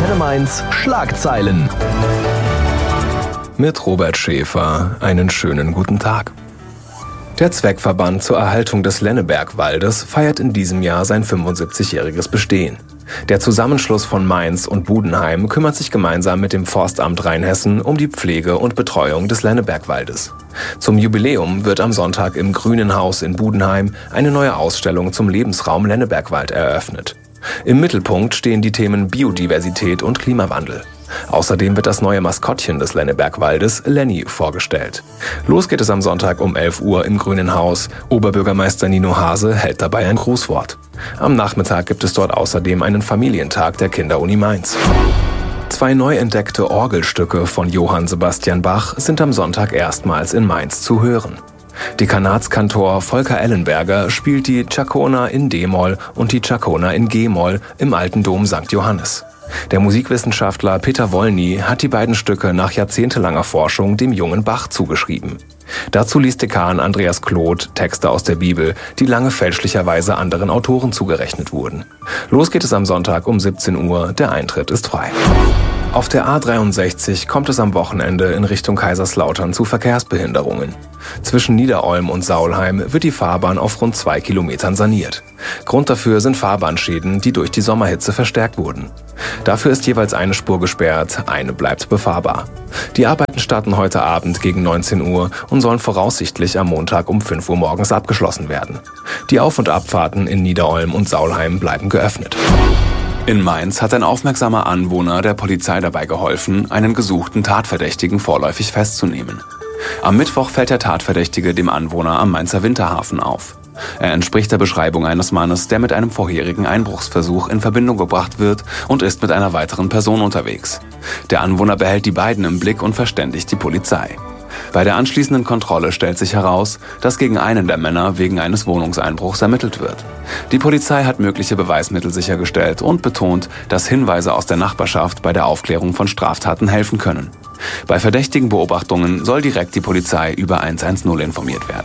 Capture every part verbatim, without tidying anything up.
Antenne Mainz Schlagzeilen. Mit Robert Schäfer einen schönen guten Tag. Der Zweckverband zur Erhaltung des Lennebergwaldes feiert in diesem Jahr sein fünfundsiebzigjähriges Bestehen. Der Zusammenschluss von Mainz und Budenheim kümmert sich gemeinsam mit dem Forstamt Rheinhessen um die Pflege und Betreuung des Lennebergwaldes. Zum Jubiläum wird am Sonntag im Grünen Haus in Budenheim eine neue Ausstellung zum Lebensraum Lennebergwald eröffnet. Im Mittelpunkt stehen die Themen Biodiversität und Klimawandel. Außerdem wird das neue Maskottchen des Lennebergwaldes, Lenny, vorgestellt. Los geht es am Sonntag um elf Uhr im Grünen Haus. Oberbürgermeister Nino Hase hält dabei ein Grußwort. Am Nachmittag gibt es dort außerdem einen Familientag der Kinderuni Mainz. Zwei neu entdeckte Orgelstücke von Johann Sebastian Bach sind am Sonntag erstmals in Mainz zu hören. Dekanatskantor Volker Ellenberger spielt die Chaconda in D-Moll und die Chaconda in G-Moll im Alten Dom Sankt Johannes. Der Musikwissenschaftler Peter Wollny hat die beiden Stücke nach jahrzehntelanger Forschung dem jungen Bach zugeschrieben. Dazu liest Dekan Andreas Kloth Texte aus der Bibel, die lange fälschlicherweise anderen Autoren zugerechnet wurden. Los geht es am Sonntag um siebzehn Uhr, der Eintritt ist frei. Auf der A dreiundsechzig kommt es am Wochenende in Richtung Kaiserslautern zu Verkehrsbehinderungen. Zwischen Niederolm und Saulheim wird die Fahrbahn auf rund zwei Kilometern saniert. Grund dafür sind Fahrbahnschäden, die durch die Sommerhitze verstärkt wurden. Dafür ist jeweils eine Spur gesperrt, eine bleibt befahrbar. Die Arbeiten starten heute Abend gegen neunzehn Uhr und sollen voraussichtlich am Montag um fünf Uhr morgens abgeschlossen werden. Die Auf- und Abfahrten in Niederolm und Saulheim bleiben geöffnet. In Mainz hat ein aufmerksamer Anwohner der Polizei dabei geholfen, einen gesuchten Tatverdächtigen vorläufig festzunehmen. Am Mittwoch fällt der Tatverdächtige dem Anwohner am Mainzer Winterhafen auf. Er entspricht der Beschreibung eines Mannes, der mit einem vorherigen Einbruchsversuch in Verbindung gebracht wird und ist mit einer weiteren Person unterwegs. Der Anwohner behält die beiden im Blick und verständigt die Polizei. Bei der anschließenden Kontrolle stellt sich heraus, dass gegen einen der Männer wegen eines Wohnungseinbruchs ermittelt wird. Die Polizei hat mögliche Beweismittel sichergestellt und betont, dass Hinweise aus der Nachbarschaft bei der Aufklärung von Straftaten helfen können. Bei verdächtigen Beobachtungen soll direkt die Polizei über hundertzehn informiert werden.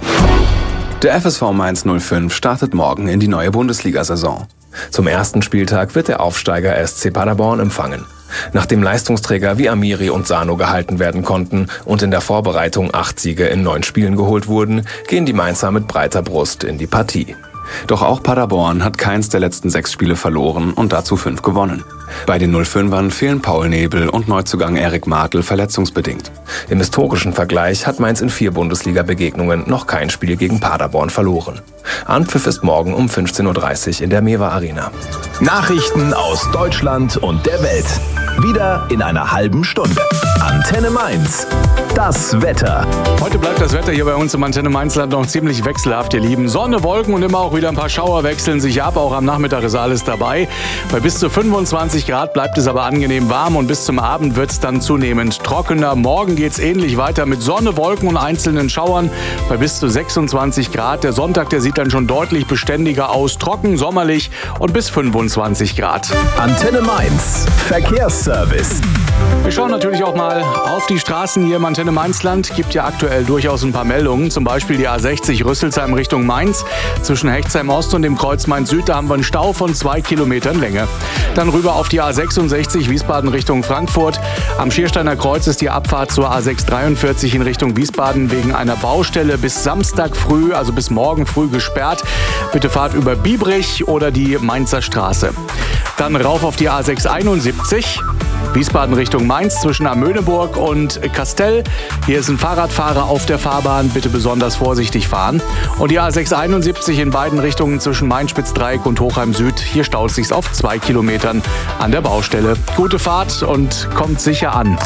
Der F S V Mainz null fünf startet morgen in die neue Bundesliga-Saison. Zum ersten Spieltag wird der Aufsteiger S C Paderborn empfangen. Nachdem Leistungsträger wie Amiri und Sano gehalten werden konnten und in der Vorbereitung acht Siege in neun Spielen geholt wurden, gehen die Mainzer mit breiter Brust in die Partie. Doch auch Paderborn hat keins der letzten sechs Spiele verloren und dazu fünf gewonnen. Bei den null fünfern fehlen Paul Nebel und Neuzugang Erik Martel verletzungsbedingt. Im historischen Vergleich hat Mainz in vier Bundesliga-Begegnungen noch kein Spiel gegen Paderborn verloren. Anpfiff ist morgen um fünfzehn Uhr dreißig in der Mewa Arena. Nachrichten aus Deutschland und der Welt. Wieder in einer halben Stunde. Antenne Mainz. Das Wetter. Heute bleibt das Wetter hier bei uns im Antenne Mainzland noch ziemlich wechselhaft, ihr Lieben. Sonne, Wolken und immer auch wieder ein paar Schauer wechseln sich ab. Auch am Nachmittag ist alles dabei. Bei bis zu fünfundzwanzig Grad bleibt es aber angenehm warm und bis zum Abend wird es dann zunehmend trockener. Morgen geht es ähnlich weiter mit Sonne, Wolken und einzelnen Schauern bei bis zu sechsundzwanzig Grad. Der Sonntag, der sieht dann schon deutlich beständiger aus. Trocken, sommerlich und bis fünfundzwanzig Grad. Antenne Mainz. Verkehrsservice. Wir schauen natürlich auch mal auf die Straßen hier im Antenne Mainzland. Gibt ja aktuell durchaus ein paar Meldungen. Zum Beispiel die A sechzig Rüsselsheim Richtung Mainz. Zwischen Hechtsheim Ost und dem Kreuz Mainz Süd, da haben wir einen Stau von zwei Kilometern Länge. Dann rüber auf die A sechsundsechzig Wiesbaden Richtung Frankfurt. Am Schiersteiner Kreuz ist die Abfahrt zur A sechshundertdreiundvierzig in Richtung Wiesbaden wegen einer Baustelle bis Samstag früh, also bis morgen früh gesperrt. Bitte fahrt über Biebrich oder die Mainzer Straße. Dann rauf auf die A sechshunderteinundsiebzig. Wiesbaden Richtung Mainz zwischen Amöneburg und Kastel. Hier ist ein Fahrradfahrer auf der Fahrbahn. Bitte besonders vorsichtig fahren. Und die A sechshunderteinundsiebzig in beiden Richtungen zwischen Main-Spitzdreieck und Hochheim Süd. Hier staut es sich auf zwei Kilometern an der Baustelle. Gute Fahrt und kommt sicher an.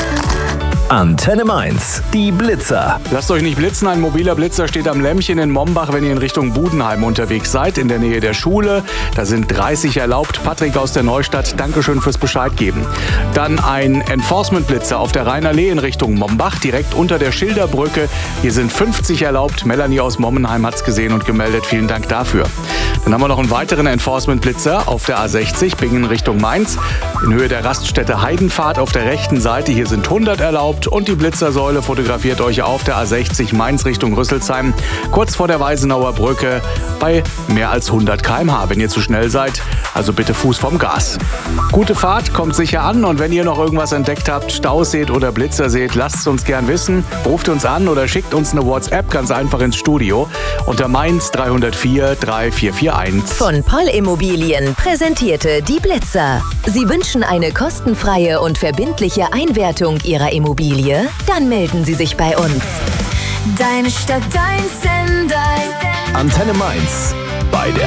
Antenne Mainz, die Blitzer. Lasst euch nicht blitzen, ein mobiler Blitzer steht am Lämmchen in Mombach, wenn ihr in Richtung Budenheim unterwegs seid, in der Nähe der Schule. Da sind dreißig erlaubt. Patrick aus der Neustadt, Dankeschön fürs Bescheid geben. Dann ein Enforcement-Blitzer auf der Rheinallee in Richtung Mombach, direkt unter der Schilderbrücke. Hier sind fünfzig erlaubt. Melanie aus Mommenheim hat's gesehen und gemeldet. Vielen Dank dafür. Dann haben wir noch einen weiteren Enforcement-Blitzer auf der A sechzig, Bingen Richtung Mainz. In Höhe der Raststätte Heidenpfad auf der rechten Seite. Hier sind hundert erlaubt. habt und die Blitzersäule fotografiert euch auf der A sechzig Mainz Richtung Rüsselsheim, kurz vor der Weisenauer Brücke bei mehr als hundert Kilometer pro Stunde, wenn ihr zu schnell seid. Also bitte Fuß vom Gas. Gute Fahrt, kommt sicher an und wenn ihr noch irgendwas entdeckt habt, Staus seht oder Blitzer seht, lasst es uns gern wissen. Ruft uns an oder schickt uns eine WhatsApp ganz einfach ins Studio unter Mainz drei null vier drei vier vier eins. Von Poll Immobilien präsentierte die Blitzer. Sie wünschen eine kostenfreie und verbindliche Einwertung Ihrer Immobilie? Dann melden Sie sich bei uns. Deine Stadt, dein Sender. Antenne Mainz. Bei der